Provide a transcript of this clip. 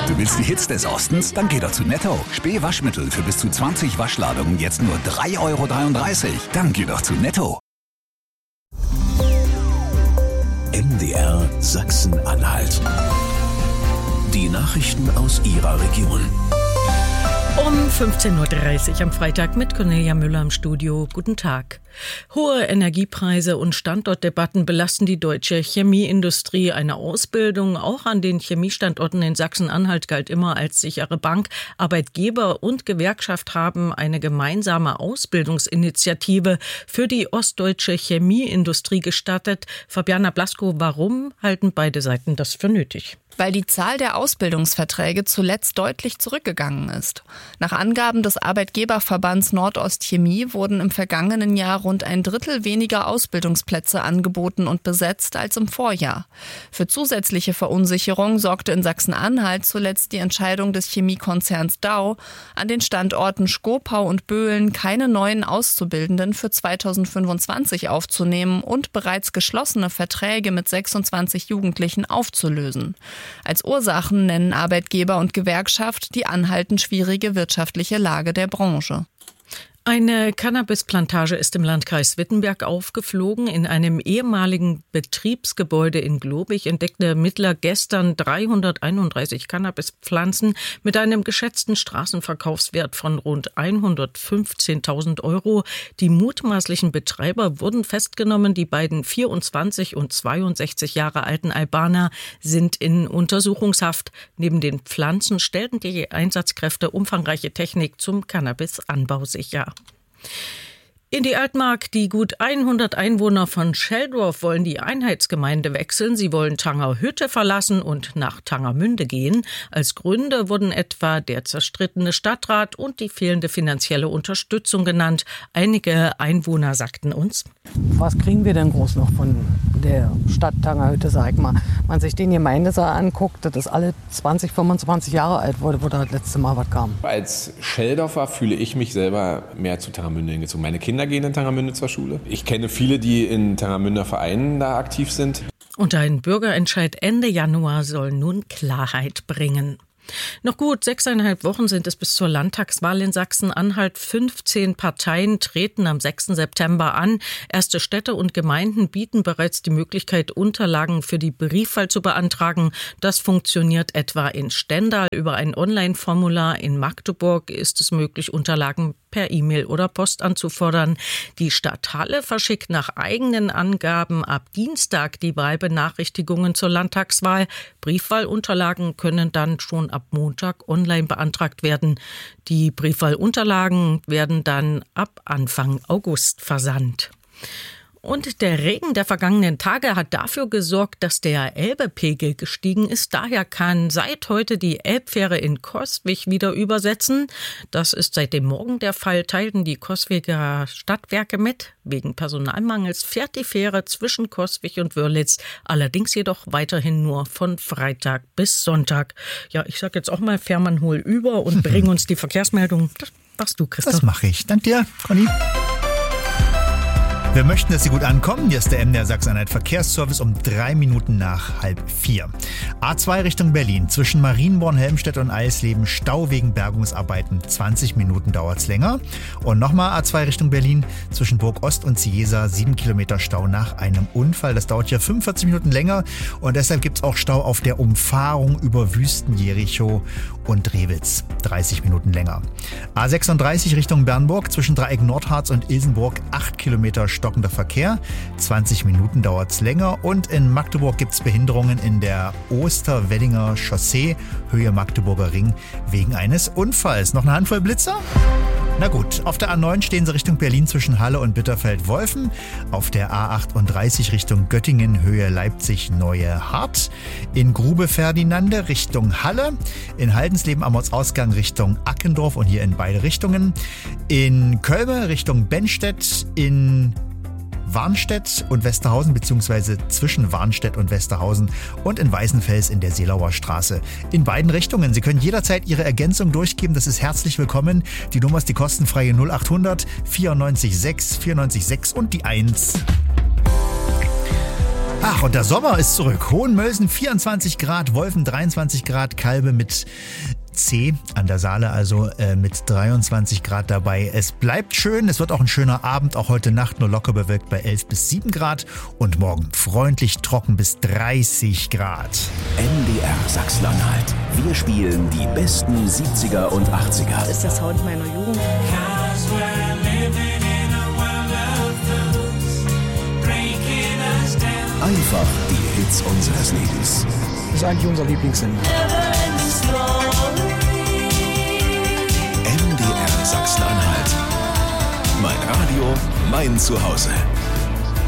Du willst die Hits des Ostens? Dann geh doch zu Netto. Spee Waschmittel für bis zu 20 Waschladungen jetzt nur 3,33 €. Dann geh doch zu Netto. MDR Sachsen-Anhalt. Die Nachrichten aus Ihrer Region. Um 15.30 Uhr am Freitag mit Cornelia Müller im Studio. Guten Tag. Hohe Energiepreise und Standortdebatten belasten die deutsche Chemieindustrie. Eine Ausbildung auch an den Chemiestandorten in Sachsen-Anhalt galt immer als sichere Bank. Arbeitgeber und Gewerkschaft haben eine gemeinsame Ausbildungsinitiative für die ostdeutsche Chemieindustrie gestartet. Fabiana Blasko, warum halten beide Seiten das für nötig? Weil die Zahl der Ausbildungsverträge zuletzt deutlich zurückgegangen ist. Nach Angaben des Arbeitgeberverbands Nordostchemie wurden im vergangenen Jahr rund ein Drittel weniger Ausbildungsplätze angeboten und besetzt als im Vorjahr. Für zusätzliche Verunsicherung sorgte in Sachsen-Anhalt zuletzt die Entscheidung des Chemiekonzerns Dow, an den Standorten Schkopau und Böhlen keine neuen Auszubildenden für 2025 aufzunehmen und bereits geschlossene Verträge mit 26 Jugendlichen aufzulösen. Als Ursachen nennen Arbeitgeber und Gewerkschaft die anhaltend schwierige wirtschaftliche Lage der Branche. Eine Cannabisplantage ist im Landkreis Wittenberg aufgeflogen. In einem ehemaligen Betriebsgebäude in Globig entdeckte Ermittler gestern 331 Cannabispflanzen mit einem geschätzten Straßenverkaufswert von rund 115.000 €. Die mutmaßlichen Betreiber wurden festgenommen. Die beiden 24 und 62 Jahre alten Albaner sind in Untersuchungshaft. Neben den Pflanzen stellten die Einsatzkräfte umfangreiche Technik zum Cannabisanbau sicher. In die Altmark. Die gut 100 Einwohner von Scheldorf wollen die Einheitsgemeinde wechseln. Sie wollen Tangerhütte verlassen und nach Tangermünde gehen. Als Gründe wurden etwa der zerstrittene Stadtrat und die fehlende finanzielle Unterstützung genannt. Einige Einwohner sagten uns: Was kriegen wir denn groß noch von der Stadt Tangerhütte, sag ich mal? Wenn man sich den Gemeindesaal anguckt, das ist alle 20, 25 Jahre alt, wo da das letzte Mal was kam. Als Scheldorfer fühle ich mich selber mehr zu Tangermünde hingezogen. Meine Kinder gehen in Tangermünde zur Schule. Ich kenne viele, die in Tangermünder Vereinen da aktiv sind. Und ein Bürgerentscheid Ende Januar soll nun Klarheit bringen. Noch gut 6,5 Wochen sind es bis zur Landtagswahl in Sachsen-Anhalt. 15 Parteien treten am 6. September an. Erste Städte und Gemeinden bieten bereits die Möglichkeit, Unterlagen für die Briefwahl zu beantragen. Das funktioniert etwa in Stendal über ein Online-Formular. In Magdeburg ist es möglich, Unterlagen per E-Mail oder Post anzufordern. Die Stadt Halle verschickt nach eigenen Angaben ab Dienstag die Wahlbenachrichtigungen zur Landtagswahl. Briefwahlunterlagen können dann schon ab Montag online beantragt werden. Die Briefwahlunterlagen werden dann ab Anfang August versandt. Und der Regen der vergangenen Tage hat dafür gesorgt, dass der Elbepegel gestiegen ist. Daher kann seit heute die Elbfähre in Coswig wieder übersetzen. Das ist seit dem Morgen der Fall, teilten die Coswiger Stadtwerke mit. Wegen Personalmangels fährt die Fähre zwischen Coswig und Wörlitz, allerdings jedoch weiterhin nur von Freitag bis Sonntag. Ja, ich sag jetzt auch mal, Fährmann, hol über und bring uns die Verkehrsmeldung. Das machst du, Christoph. Das mache ich. Dank dir, Conny. Wir möchten, dass Sie gut ankommen. Hier ist der MDR Sachsen-Anhalt Verkehrsservice um 3 Minuten nach 3:30. A2 Richtung Berlin. Zwischen Marienborn, Helmstedt und Eisleben Stau wegen Bergungsarbeiten. 20 Minuten dauert's länger. Und nochmal A2 Richtung Berlin. Zwischen Burg Ost und Ciesa 7 Kilometer Stau nach einem Unfall. Das dauert hier 45 Minuten länger. Und deshalb gibt's auch Stau auf der Umfahrung über Wüsten-Jericho und Rewitz. 30 Minuten länger. A36 Richtung Bernburg. Zwischen Dreieck Nordharz und Ilsenburg 8 Kilometer stockender Verkehr. 20 Minuten dauert's länger. Und in Magdeburg gibt's Behinderungen in der Osterwellinger Chaussee, Höhe Magdeburger Ring, wegen eines Unfalls. Noch eine Handvoll Blitzer? Na gut, auf der A9 stehen sie Richtung Berlin zwischen Halle und Bitterfeld-Wolfen. Auf der A38 Richtung Göttingen, Höhe Leipzig-Neue-Hart. In Grube-Ferdinande Richtung Halle. In Haldensleben am Ortsausgang Richtung Ackendorf und hier in beide Richtungen. In Kölbe Richtung Bennstedt. In Warnstedt und Westerhausen bzw. zwischen Warnstedt und Westerhausen und in Weißenfels in der Seelauer Straße. In beiden Richtungen. Sie können jederzeit Ihre Ergänzung durchgeben. Das ist herzlich willkommen. Die Nummer ist die kostenfreie 0800 94 6 94 6 und die 1. Ach, und der Sommer ist zurück. Hohenmölsen 24 Grad, Wolfen 23 Grad, Kalbe mit C an der Saale, also mit 23 Grad dabei. Es bleibt schön, es wird auch ein schöner Abend, auch heute Nacht nur locker bewölkt bei 11 bis 7 Grad und morgen freundlich trocken bis 30 Grad. MDR Sachsen-Anhalt. Wir spielen die besten 70er und 80er. Das ist der Sound meiner Jugend. Einfach die Hits unseres Lebens. Das ist eigentlich unser Lieblingssender. MDR Sachsen-Anhalt. Mein Radio, mein Zuhause.